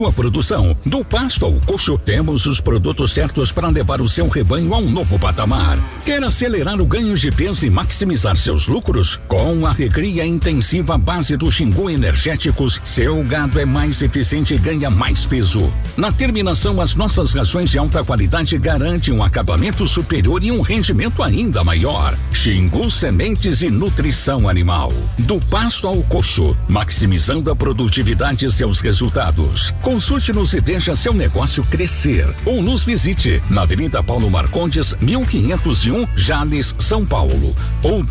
A produção. Do pasto ao coxo, temos os produtos certos para levar o seu rebanho a um novo patamar. Quer acelerar o ganho de peso e maximizar seus lucros? Com a recria intensiva base do Xingu Energéticos, seu gado é mais eficiente e ganha mais peso. Na terminação, as nossas rações de alta qualidade garantem um acabamento superior e um rendimento ainda maior. Xingu Sementes e Nutrição Animal. Do pasto ao coxo, maximizando a produtividade e seus resultados. Consulte-nos e veja seu negócio crescer. Ou nos visite na Avenida Paulo Marcondes, 1501, Jales, São Paulo. Ou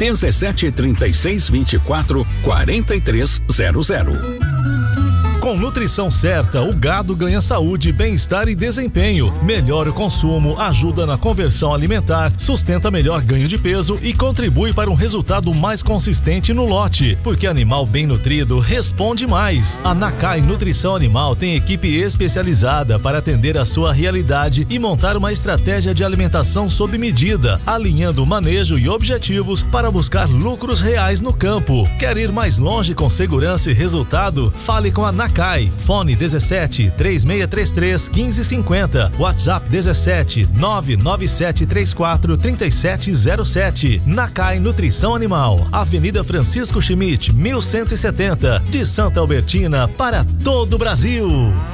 1736244300. Com nutrição certa, o gado ganha saúde, bem-estar e desempenho. Melhora o consumo, ajuda na conversão alimentar, sustenta melhor ganho de peso e contribui para um resultado mais consistente no lote. Porque animal bem nutrido responde mais. A Nakai Nutrição Animal tem equipe especializada para atender a sua realidade e montar uma estratégia de alimentação sob medida, alinhando o manejo e objetivos para buscar lucros reais no campo. Quer ir mais longe com segurança e resultado? Fale com a Nakai. Fone 17 3633 1550. WhatsApp 17 99734 3707. Nakai Nutrição Animal. Avenida Francisco Schmidt, 1170. De Santa Albertina para todo o Brasil.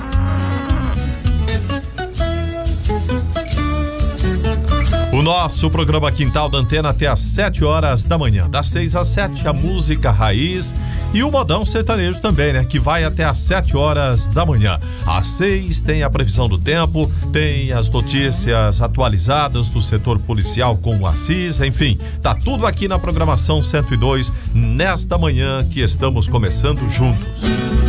O nosso programa Quintal da Antena até às 7 horas da manhã. Das 6 às 7, a música raiz e o modão sertanejo também, né? Que vai até às 7 horas da manhã. Às 6 tem a previsão do tempo, tem as notícias atualizadas do setor policial com o Assis, enfim, tá tudo aqui na programação 102 nesta manhã que estamos começando juntos.